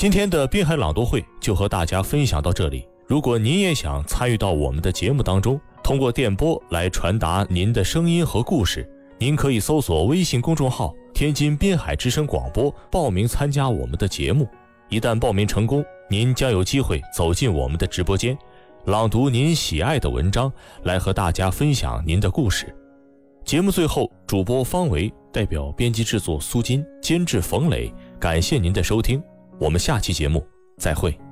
今天的滨海朗读会就和大家分享到这里。如果您也想参与到我们的节目当中，通过电波来传达您的声音和故事，您可以搜索微信公众号天津滨海之声广播，报名参加我们的节目。一旦报名成功，您将有机会走进我们的直播间，朗读您喜爱的文章，来和大家分享您的故事。节目最后，主播方维代表编辑制作苏金，监制冯磊，感谢您的收听，我们下期节目再会。